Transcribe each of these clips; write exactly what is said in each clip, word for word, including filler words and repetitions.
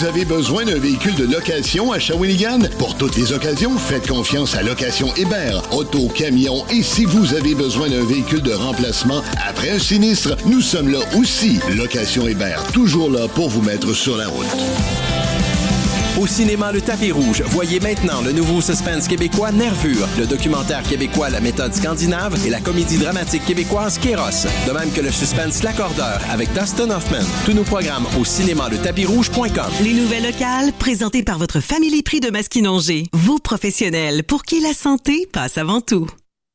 vous avez besoin d'un véhicule de location à Shawinigan? Pour toutes les occasions, faites confiance à Location Hébert. Auto, camion et si vous avez besoin d'un véhicule de remplacement après un sinistre, nous sommes là aussi. Location Hébert, toujours là pour vous mettre sur la route. Au cinéma Le Tapis Rouge, voyez maintenant le nouveau suspense québécois Nervure, le documentaire québécois La méthode scandinave et la comédie dramatique québécoise Kéros, de même que le suspense L'Accordeur avec Dustin Hoffman. Tous nos programmes au cinéma le tapis rouge point com. Les nouvelles locales, présentées par votre Family Prix de Masquinongé. Vos professionnels, pour qui la santé passe avant tout.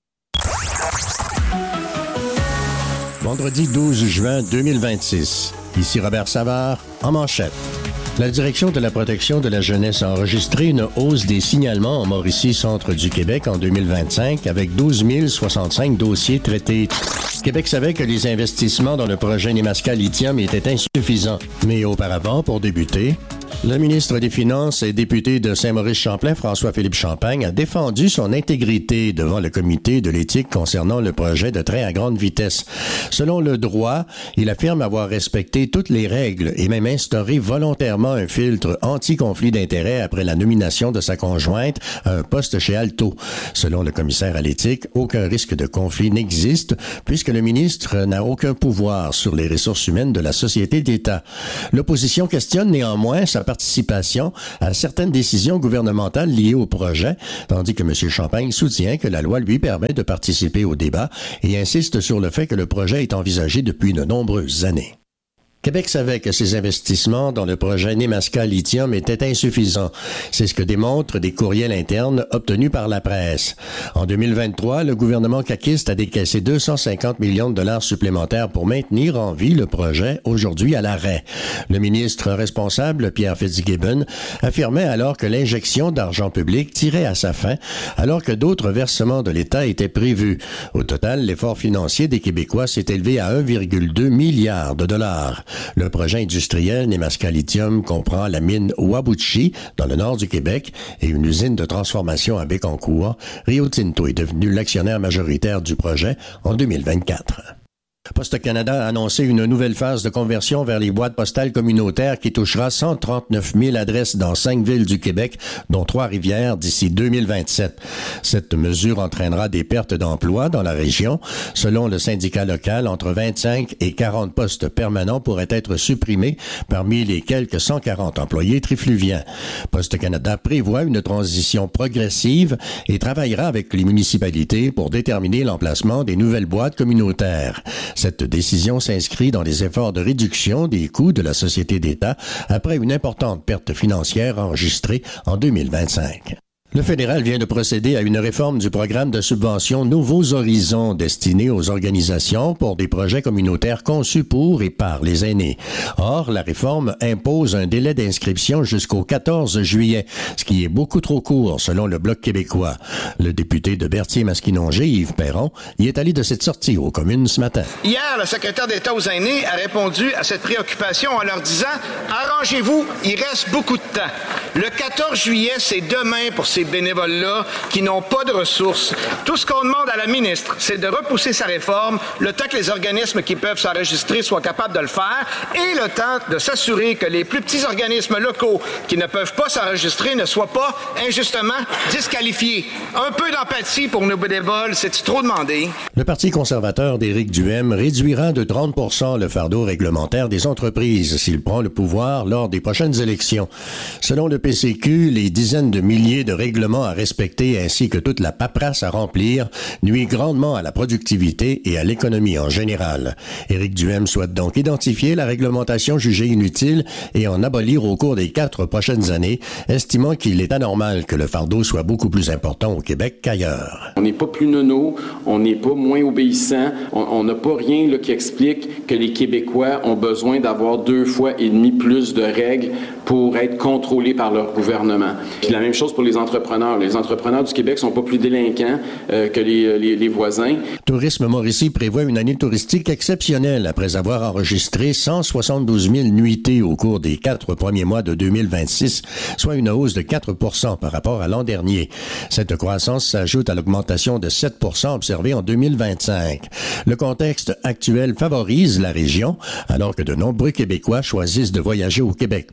Vendredi douze juin deux mille vingt-six. Ici Robert Savard, en manchette. La Direction de la protection de la jeunesse a enregistré une hausse des signalements en Mauricie, centre du Québec, en deux mille vingt-cinq, avec douze mille soixante-cinq dossiers traités. Québec savait que les investissements dans le projet Nemaska Lithium étaient insuffisants. Mais auparavant, pour débuter, le ministre des Finances et député de Saint-Maurice-Champlain, François-Philippe Champagne, a défendu son intégrité devant le comité de l'éthique concernant le projet de train à grande vitesse. Selon le droit, il affirme avoir respecté toutes les règles et même instauré volontairement un filtre anti-conflit d'intérêts après la nomination de sa conjointe à un poste chez Alto. Selon le commissaire à l'éthique, aucun risque de conflit n'existe puisque le ministre n'a aucun pouvoir sur les ressources humaines de la société d'État. L'opposition questionne néanmoins sa participation à certaines décisions gouvernementales liées au projet, tandis que M. Champagne soutient que la loi lui permet de participer au débat et insiste sur le fait que le projet est envisagé depuis de nombreuses années. Québec savait que ses investissements dans le projet Nemaska Lithium étaient insuffisants. C'est ce que démontrent des courriels internes obtenus par la presse. En deux mille vingt-trois, le gouvernement caquiste a décaissé deux cent cinquante millions de dollars supplémentaires pour maintenir en vie le projet, aujourd'hui à l'arrêt. Le ministre responsable, Pierre Fitzgibbon, affirmait alors que l'injection d'argent public tirait à sa fin, alors que d'autres versements de l'État étaient prévus. Au total, l'effort financier des Québécois s'est élevé à un virgule deux milliard de dollars. Le projet industriel Nemaska Lithium comprend la mine Whabouchi, dans le nord du Québec, et une usine de transformation à Bécancour. Rio Tinto est devenu l'actionnaire majoritaire du projet en deux mille vingt-quatre. Poste Canada a annoncé une nouvelle phase de conversion vers les boîtes postales communautaires qui touchera cent trente-neuf mille adresses dans cinq villes du Québec, dont Trois-Rivières, d'ici deux mille vingt-sept. Cette mesure entraînera des pertes d'emplois dans la région. Selon le syndicat local, entre vingt-cinq et quarante postes permanents pourraient être supprimés parmi les quelques cent quarante employés trifluviens. Poste Canada prévoit une transition progressive et travaillera avec les municipalités pour déterminer l'emplacement des nouvelles boîtes communautaires. Cette décision s'inscrit dans les efforts de réduction des coûts de la société d'État après une importante perte financière enregistrée en deux mille vingt-cinq. Le fédéral vient de procéder à une réforme du programme de subvention Nouveaux Horizons destiné aux organisations pour des projets communautaires conçus pour et par les aînés. Or, la réforme impose un délai d'inscription jusqu'au quatorze juillet, ce qui est beaucoup trop court selon le Bloc québécois. Le député de Berthier-Masquinongé, Yves Perron, y est allé de cette sortie aux communes ce matin. Hier, le secrétaire d'État aux aînés a répondu à cette préoccupation en leur disant « Arrangez-vous, il reste beaucoup de temps. Le quatorze juillet, c'est demain pour ces bénévoles-là qui n'ont pas de ressources. Tout ce qu'on demande à la ministre, c'est de repousser sa réforme le temps que les organismes qui peuvent s'enregistrer soient capables de le faire et le temps de s'assurer que les plus petits organismes locaux qui ne peuvent pas s'enregistrer ne soient pas injustement disqualifiés. Un peu d'empathie pour nos bénévoles, c'est-tu trop demandé? » Le Parti conservateur d'Éric Duhem réduira de trente pour cent le fardeau réglementaire des entreprises s'il prend le pouvoir lors des prochaines élections. Selon le P C Q, les dizaines de milliers de règlements à respecter ainsi que toute la paperasse à remplir nuit grandement à la productivité et à l'économie en général. Éric Duhem souhaite donc identifier la réglementation jugée inutile et en abolir au cours des quatre prochaines années, estimant qu'il est anormal que le fardeau soit beaucoup plus important au Québec qu'ailleurs. On n'est pas plus nono, on n'est pas moins obéissant, on n'a pas rien là, qui explique que les Québécois ont besoin d'avoir deux fois et demi plus de règles pour être contrôlés par leur gouvernement. Puis la même chose pour les entrepreneurs. Les entrepreneurs du Québec sont pas plus délinquants euh, que les, les, les voisins. Tourisme Mauricie prévoit une année touristique exceptionnelle après avoir enregistré cent soixante-douze mille nuitées au cours des quatre premiers mois de deux mille vingt-six, soit une hausse de quatre pour cent par rapport à l'an dernier. Cette croissance s'ajoute à l'augmentation de sept pour cent observée en deux mille vingt-cinq. Le contexte actuel favorise la région, alors que de nombreux Québécois choisissent de voyager au Québec plutôt qu'aux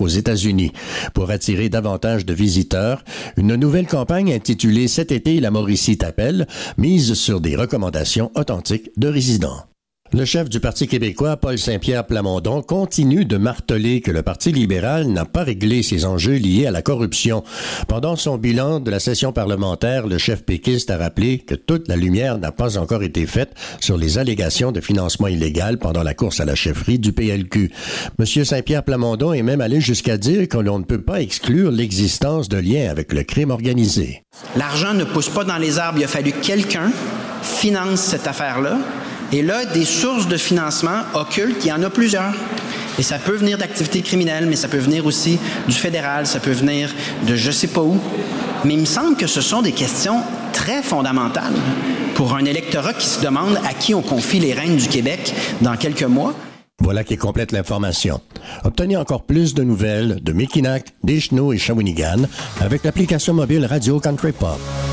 aux États-Unis. Pour attirer davantage de visiteurs, une nouvelle campagne intitulée « Cet été, la Mauricie t'appelle » mise sur des recommandations authentiques de résidents. Le chef du Parti québécois, Paul Saint-Pierre Plamondon, continue de marteler que le Parti libéral n'a pas réglé ses enjeux liés à la corruption. Pendant son bilan de la session parlementaire, le chef péquiste a rappelé que toute la lumière n'a pas encore été faite sur les allégations de financement illégal pendant la course à la chefferie du P L Q. Monsieur Saint-Pierre Plamondon est même allé jusqu'à dire que l'on ne peut pas exclure l'existence de liens avec le crime organisé. L'argent ne pousse pas dans les arbres. Il a fallu que quelqu'un finance cette affaire-là. Et là, des sources de financement occultes, il y en a plusieurs. Et ça peut venir d'activités criminelles, mais ça peut venir aussi du fédéral, ça peut venir de je sais pas où. Mais il me semble que ce sont des questions très fondamentales pour un électorat qui se demande à qui on confie les rênes du Québec dans quelques mois. Voilà qui complète l'information. Obtenez encore plus de nouvelles de Mekinac, Deschenaux et Shawinigan avec l'application mobile Radio Country Pop.